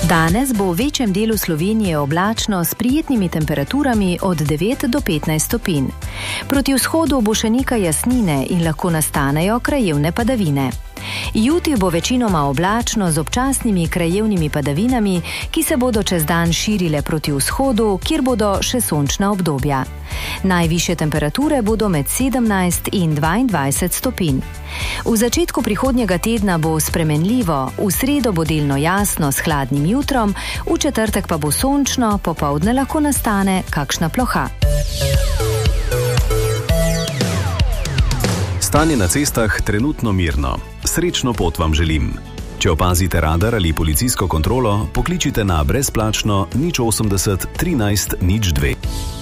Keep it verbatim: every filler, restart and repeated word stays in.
Danes bo v večjem delu Slovenije oblačno s prijetnimi temperaturami od devet do petnajst stopinj. Proti vzhodu bo še nekaj jasnine in lahko nastanejo krajevne padavine. Jutri bo večinoma oblačno z občasnimi krajevnimi padavinami, ki se bodo čez dan širile proti vzhodu, kjer bodo še sončna obdobja. Najvišje temperature bodo med sedemnajst in dvaindvajset stopinj. V začetku prihodnjega tedna bo spremenljivo, v sredo bo delno jasno s hladnim jutrom, v četrtek pa bo sončno, popoldne lahko nastane kakšna ploha. Stanje na cestah trenutno mirno. Srečno pot vam želim. Če opazite radar ali policijsko kontrolo, pokličite na brezplačno nič osemdeset trinajst nič dve.